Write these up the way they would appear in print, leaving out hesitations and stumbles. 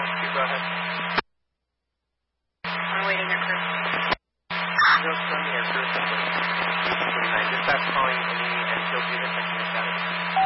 Go ahead. We're waiting your crew. Just on the air crew. 229. Dispatch calling any Enfield unit checking the status.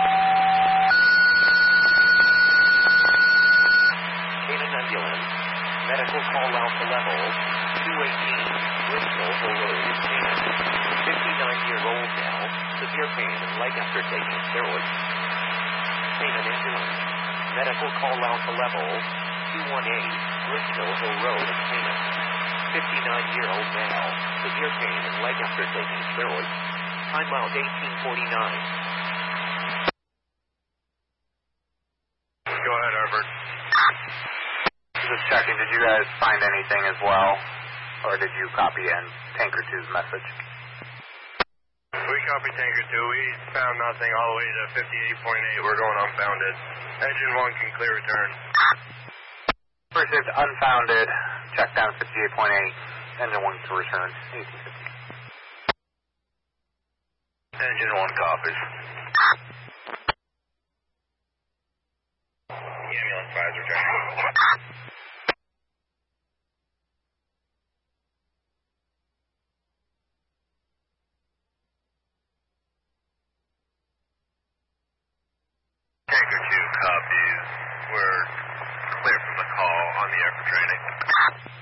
Canaan ambulance. Medical call out to level 218 Bristol Hill Road in Canaan. 59-year-old now. Severe pain and leg after taking steroids. Canaan ambulance. Medical call out to level 218 Bristol Hill Road in Canaan. 59-year-old male. Severe pain and leg after taking steroids. Time out 1849. Go ahead, Herbert. Just checking, did you guys find anything as well? Or did you copy in Tanker 2's message? We copy Tanker 2. We found nothing all the way to 58.8. We're going unfounded. Engine 1 can clear return. Received unfounded. Check down 58.8. Engine 1 to return. 1850. Engine 1 copies. Ambulance 5 is returning. Tanker 2 copies. We're clear from the call on the air for training.